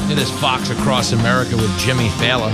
It is Fox Across America with Jimmy Fallon.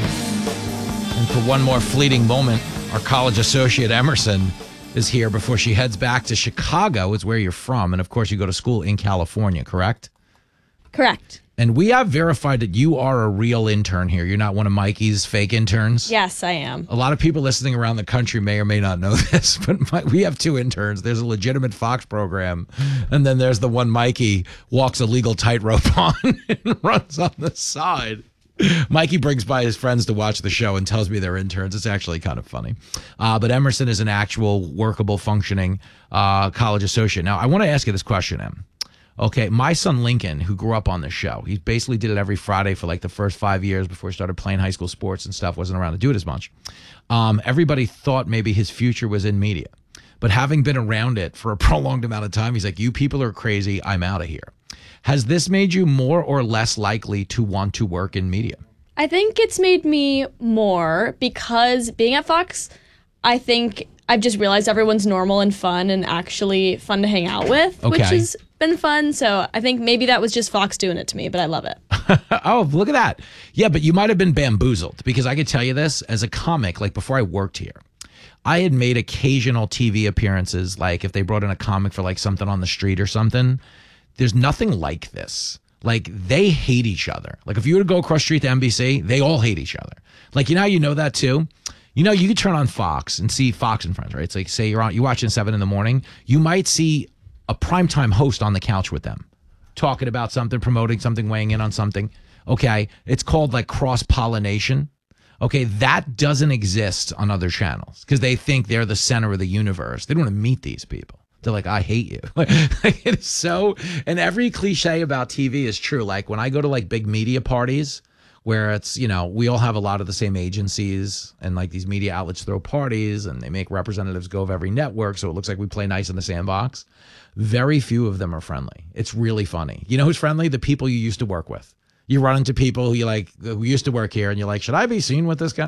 And for one more fleeting moment, our college associate Emerson is here before she heads back to Chicago. It's where you're from. And of course, you go to school in California, correct? Correct. And we have verified that you are a real intern here. You're not one of Mikey's fake interns. Yes, I am. A lot of people listening around the country may or may not know this, but we have two interns. There's a legitimate Fox program, and then there's the one Mikey walks a legal tightrope on and runs on the side. Mikey brings by his friends to watch the show and tells me they're interns. It's actually kind of funny. But Emerson is an actual workable, functioning college associate. Now, I want to ask you this question, Em. Okay, my son Lincoln, who grew up on this show, he basically did it every Friday for like the first 5 years before he started playing high school sports and stuff, wasn't around to do it as much. Everybody thought maybe his future was in media. But having been around it for a prolonged amount of time, he's like, you people are crazy, I'm out of here. Has this made you more or less likely to want to work in media? I think it's made me more because being at Fox, I think I've just realized everyone's normal and fun and actually fun to hang out with, which has been fun. So I think maybe that was just Fox doing it to me, but I love it. Oh, look at that. Yeah, but you might have been bamboozled because I could tell you this as a comic, like before I worked here, I had made occasional TV appearances, like if they brought in a comic for like something on the street or something. There's nothing like this. Like they hate each other. Like if you were to go across the street to NBC, they all hate each other. Like, you know how you know that too? You know, you could turn on Fox and see Fox and Friends, right? It's like, say you're watching 7 in the morning, you might see a primetime host on the couch with them, talking about something, promoting something, weighing in on something. Okay, it's called like cross-pollination. Okay, that doesn't exist on other channels because they think they're the center of the universe. They don't want to meet these people. They're like, I hate you. Like, it is so, and every cliche about TV is true. Like when I go to like big media parties, where it's, you know, we all have a lot of the same agencies and like these media outlets throw parties and they make representatives go of every network. So it looks like we play nice in the sandbox. Very few of them are friendly. It's really funny. You know who's friendly? The people you used to work with. You run into people who you like, who used to work here and you're like, should I be seen with this guy?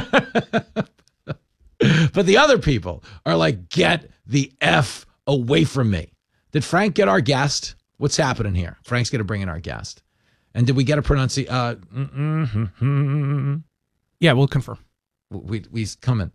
But the other people are like, get the F away from me. Did Frank get our guest? What's happening here? Frank's going to bring in our guest. And did we get a pronunciation? Yeah, we'll confirm. We's coming.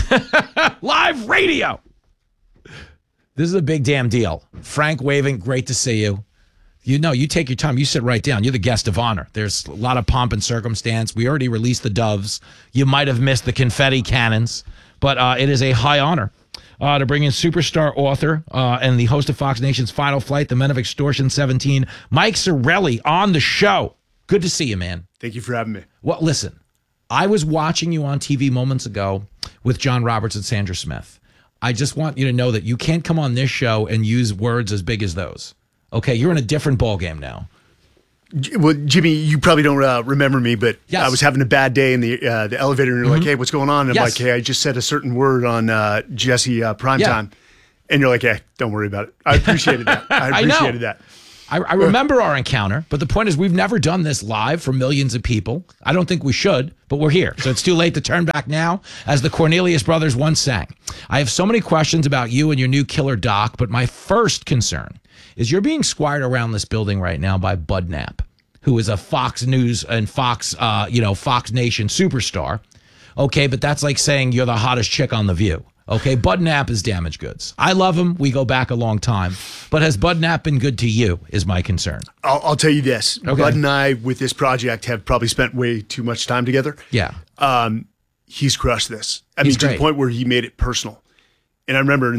Live radio. This is a big damn deal. Frank waving, great to see you. You know, you take your time. You sit right down. You're the guest of honor. There's a lot of pomp and circumstance. We already released the doves. You might have missed the confetti cannons, but it is a high honor to bring in superstar author and the host of Fox Nation's Final Flight, The Men of Extortion 17, Mike Sarraille on the show. Good to see you, man. Thank you for having me. Well, listen, I was watching you on TV moments ago with John Roberts and Sandra Smith. I just want you to know that you can't come on this show and use words as big as those. Okay, you're in a different ballgame now. Well, Jimmy, you probably don't remember me, but yes. I was having a bad day in the elevator, and you're like, hey, what's going on? And I'm like, hey, I just said a certain word on Jesse Primetime. And you're like, hey, don't worry about it. I appreciated that. I appreciated that. I remember our encounter, but the point is we've never done this live for millions of people. I don't think we should, but we're here. So it's too late to turn back now, as the Cornelius brothers once sang. I have so many questions about you and your new killer doc, but my first concern is you're being squired around this building right now by Bud Knapp, who is a Fox News and Fox Nation superstar. Okay, but that's like saying you're the hottest chick on The View. Okay, Bud Knapp is damaged goods. I love him. We go back a long time. But has Bud Knapp been good to you is my concern. I'll tell you this. Okay. Bud and I, with this project, have probably spent way too much time together. Yeah. He's crushed this. I mean, to the point where he made it personal. And I remember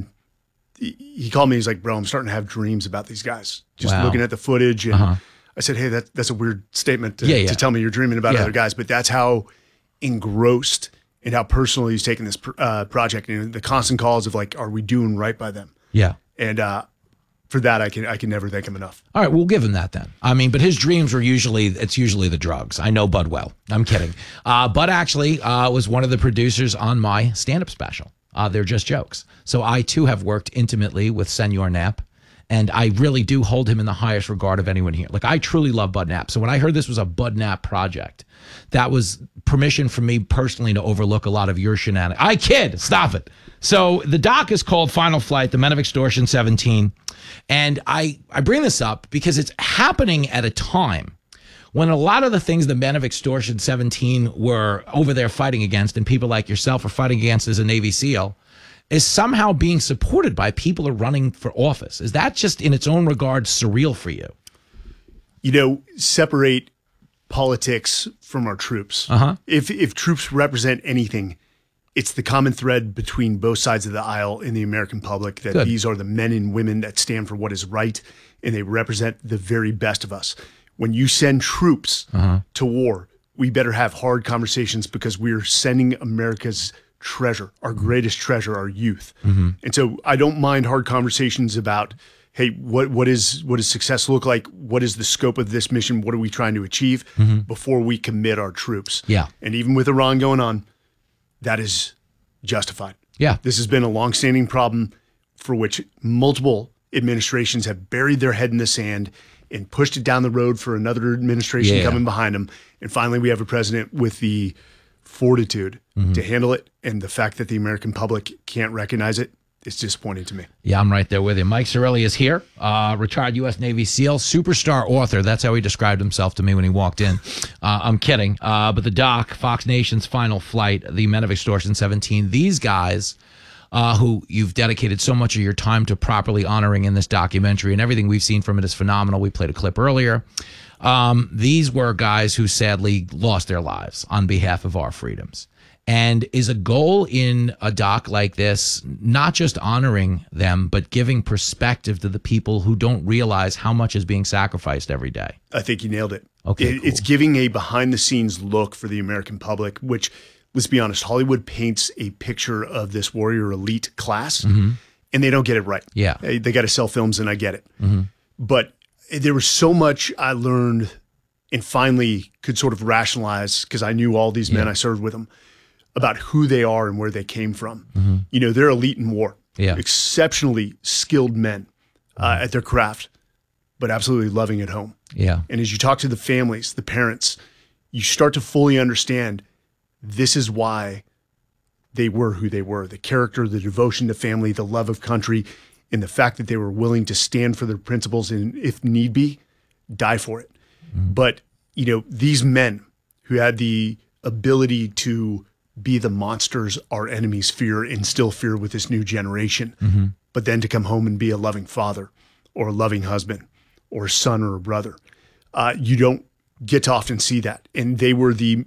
he called me. He's like, bro, I'm starting to have dreams about these guys. Just looking at the footage. And I said, hey, that's a weird statement to tell me you're dreaming about other guys. But that's how engrossed and how personally he's taken this project. And the constant calls of like, are we doing right by them? Yeah. And for that, I can never thank him enough. All right, we'll give him that then. I mean, but his dreams were usually the drugs. I know Bud well. I'm kidding. Bud actually was one of the producers on my stand-up special. They're Just Jokes. So I, too, have worked intimately with Senor Knapp, and I really do hold him in the highest regard of anyone here. Like, I truly love Bud Knapp. So when I heard this was a Bud Knapp project, that was permission for me personally to overlook a lot of your shenanigans. I kid. Stop it. So the doc is called Final Flight, The Men of Extortion 17. And I bring this up because it's happening at a time when a lot of the things the men of Extortion 17 were over there fighting against, and people like yourself are fighting against as a Navy SEAL, is somehow being supported by people who are running for office. Is that just in its own regard surreal for you? You know, separate politics from our troops. If troops represent anything, it's the common thread between both sides of the aisle in the American public that these are the men and women that stand for what is right, and they represent the very best of us. When you send troops to war, we better have hard conversations, because we're sending America's treasure, our greatest treasure, our youth. And so I don't mind hard conversations about, hey, what does success look like? What is the scope of this mission? What are we trying to achieve before we commit our troops? Yeah. And even with Iran going on, that is justified. Yeah. This has been a longstanding problem for which multiple administrations have buried their head in the sand and pushed it down the road for another administration coming behind them. And finally, we have a president with the fortitude to handle it. And the fact that the American public can't recognize it, it's disappointing to me. Yeah, I'm right there with you. Mike Sarraille is here, retired U.S. Navy SEAL, superstar author. That's how he described himself to me when he walked in. I'm kidding. But the doc, Fox Nation's Final Flight, The Men of Extortion 17, these guys who you've dedicated so much of your time to properly honoring in this documentary, and everything we've seen from it is phenomenal. We played a clip earlier. These were guys who sadly lost their lives on behalf of our freedoms. And is a goal in a doc like this not just honoring them, but giving perspective to the people who don't realize how much is being sacrificed every day? I think you nailed it. Okay, cool. It's giving a behind-the-scenes look for the American public, which, let's be honest, Hollywood paints a picture of this warrior elite class, and they don't get it right. Yeah. They got to sell films, and I get it. But there was so much I learned and finally could sort of rationalize, because I knew all these men, I served with them, about who they are and where they came from. You know, they're elite in war, exceptionally skilled men at their craft, but absolutely loving at home. Yeah. And as you talk to the families, the parents, you start to fully understand this is why they were who they were. The character, the devotion to family, the love of country, and the fact that they were willing to stand for their principles and, if need be, die for it. But, you know, these men who had the ability to be the monsters our enemies fear, instill fear with this new generation, but then to come home and be a loving father or a loving husband or a son or a brother. You don't get to often see that. And they were they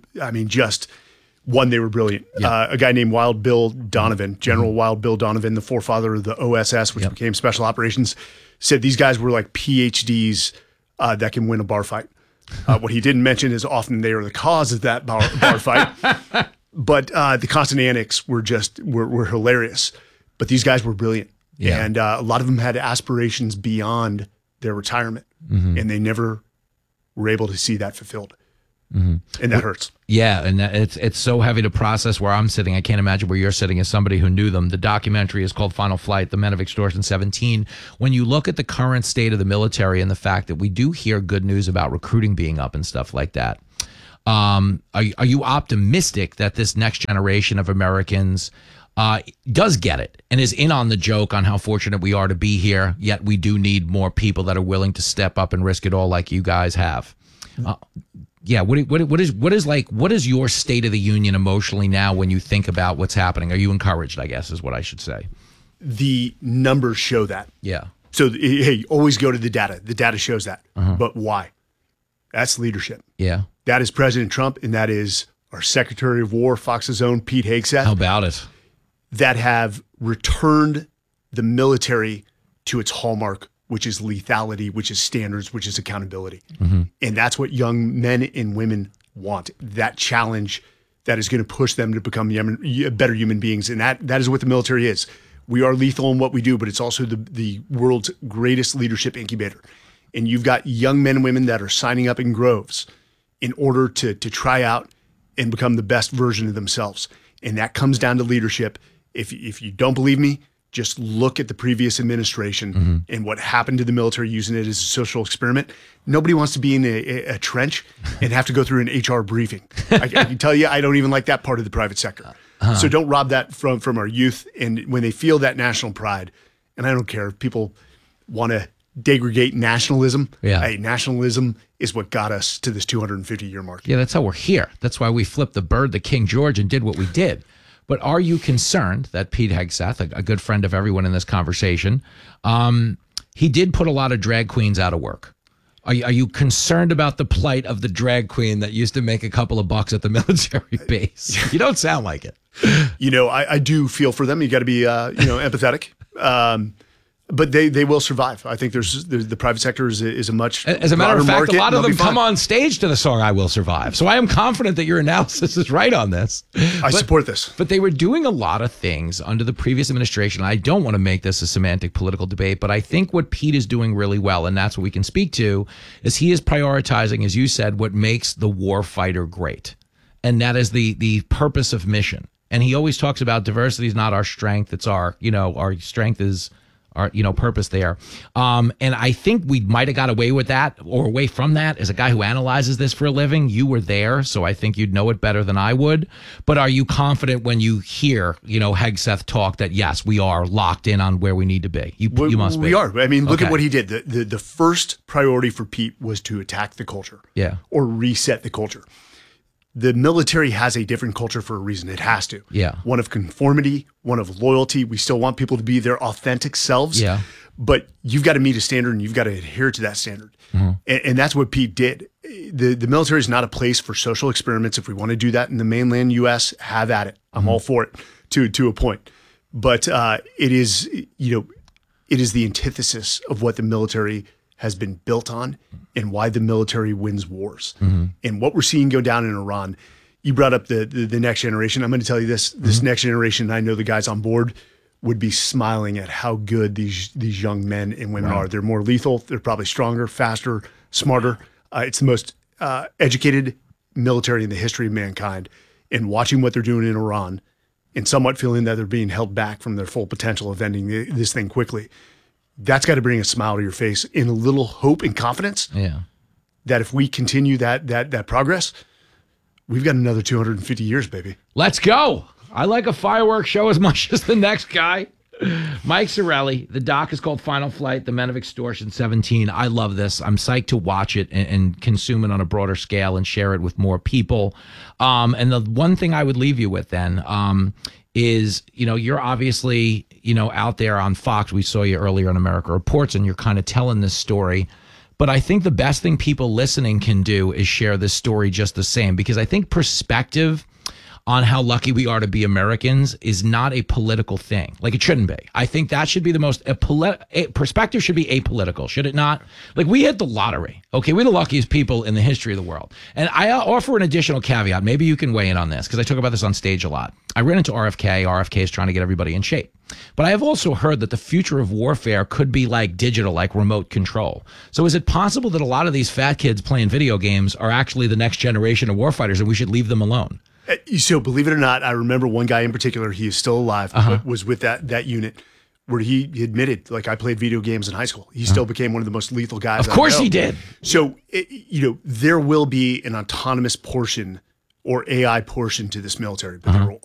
were brilliant. A guy named Wild Bill Donovan, General Wild Bill Donovan, the forefather of the OSS, which became Special Operations, said these guys were like PhDs that can win a bar fight. What he didn't mention is often they are the cause of that bar fight. But the constant antics were hilarious. But these guys were brilliant. Yeah. And a lot of them had aspirations beyond their retirement. And they never were able to see that fulfilled. And that hurts. Yeah, and it's so heavy to process where I'm sitting. I can't imagine where you're sitting as somebody who knew them. The documentary is called Final Flight, The Men of Extortion 17. When you look at the current state of the military and the fact that we do hear good news about recruiting being up and stuff like that, are you optimistic that this next generation of Americans does get it and is in on the joke on how fortunate we are to be here, yet we do need more people that are willing to step up and risk it all like you guys have? Yeah, what is your state of the union emotionally now when you think about what's happening? Are you encouraged, I guess, is what I should say. The numbers show that. Yeah. So, hey, always go to the data. The data shows that. But why? That's leadership. Yeah. That is President Trump, and that is our Secretary of War, Fox's own Pete Hegseth. How about it? That have returned the military to its hallmark, which is lethality, which is standards, which is accountability. And that's what young men and women want, that challenge that is going to push them to become better human beings. And that is what the military is. We are lethal in what we do, but it's also the world's greatest leadership incubator. And you've got young men and women that are signing up in groves in order to try out and become the best version of themselves. And that comes down to leadership. If you don't believe me, just look at the previous administration and what happened to the military using it as a social experiment. Nobody wants to be in a trench and have to go through an HR briefing. I can tell you, I don't even like that part of the private sector. So don't rob that from our youth. And when they feel that national pride, and I don't care if people want to degradate nationalism. Yeah. Hey, nationalism is what got us to this 250-year mark. Yeah, that's how we're here. That's why we flipped the bird to King George and did what we did. But are you concerned that Pete Hegseth, a good friend of everyone in this conversation, he did put a lot of drag queens out of work? Are you concerned about the plight of the drag queen that used to make a couple of bucks at the military base? You don't sound like it. I do feel for them. You got to be, empathetic. But they will survive. I think there's the private sector is a much as a matter of fact, market, a lot of them come on stage to the song "I Will Survive." So I am confident that your analysis is right on this. I support this. But they were doing a lot of things under the previous administration. I don't want to make this a semantic political debate, but I think what Pete is doing really well, and that's what we can speak to, is he is prioritizing, as you said, what makes the war fighter great, and that is the purpose of mission. And he always talks about diversity is not our strength; it's our strength is our purpose there. And I think we might have got away with that or away from that. As a guy who analyzes this for a living, you were there, so I think you'd know it better than I would. But are you confident when you hear, Hegseth talk that, yes, we are locked in on where we need to be? You must be. We are. I mean, look at what he did. The first priority for Pete was to attack the culture. Yeah. Or reset the culture. The military has a different culture for a reason. It has to. Yeah. One of conformity, one of loyalty. We still want people to be their authentic selves. Yeah. But you've got to meet a standard and you've got to adhere to that standard. Mm-hmm. And that's what Pete did. The military is not a place for social experiments. If we want to do that in the mainland U.S., have at it. I'm all for it to a point. But it is the antithesis of what the military has been built on and why the military wins wars. Mm-hmm. And what we're seeing go down in Iran, you brought up the next generation. I'm going to tell you this next generation, I know the guys on board would be smiling at how good these young men and women are. They're more lethal. They're probably stronger, faster, smarter. It's the most educated military in the history of mankind. And watching what they're doing in Iran and somewhat feeling that they're being held back from their full potential of ending this thing quickly, that's got to bring a smile to your face and a little hope and confidence. Yeah. That if we continue that progress, we've got another 250 years, baby. Let's go. I like a fireworks show as much as the next guy. Mike Sarraille. The doc is called Final Flight, The Men of Extortion 17. I love this. I'm psyched to watch it and consume it on a broader scale and share it with more people. And the one thing I would leave you with then is, you're obviously, out there on Fox. We saw you earlier on America Reports, and you're kind of telling this story. But I think the best thing people listening can do is share this story just the same, because I think perspective on how lucky we are to be Americans is not a political thing. Like, it shouldn't be. I think that should be the most perspective should be apolitical, should it not? Like, we hit the lottery. Okay, we're the luckiest people in the history of the world. And I offer an additional caveat. Maybe you can weigh in on this, because I talk about this on stage a lot. I ran into RFK. RFK is trying to get everybody in shape. But I have also heard that the future of warfare could be like digital, like remote control. So is it possible that a lot of these fat kids playing video games are actually the next generation of warfighters, and we should leave them alone? So believe it or not, I remember one guy in particular, he is still alive, but was with that unit where he admitted, like, I played video games in high school. He still became one of the most lethal guys. Of course he did. So, there will be an autonomous portion or AI portion to this military, but there will